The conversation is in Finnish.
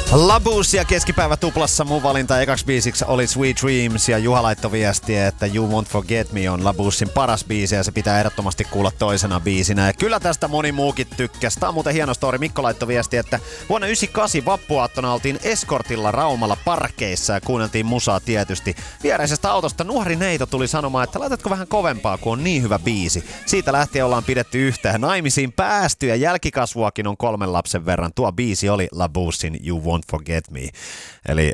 Labusia keskipäivä tuplassa, mun valinta ekaksi biisiksi oli Sweet Dreams ja Juha laittoi viestiä, että You Won't Forget Me on Labusin paras biisi ja se pitää ehdottomasti kuulla toisena biisinä. Ja kyllä tästä moni muukin tykkäsi. Tää on muuten hieno story. Mikko laittoi viestiä, että vuonna 1998 vappuaattona oltiin Eskortilla Raumalla parkkeissa ja kuunneltiin musaa tietysti. Viereisestä autosta nuori neito tuli sanomaan, että laitatko vähän kovempaa, kun on niin hyvä biisi. Siitä lähtien ollaan pidetty yhtään naimisiin päästy ja jälkikasvuakin on 3 lapsen verran. Tuo biisi oli Labusin You Won't Forget Me. Eli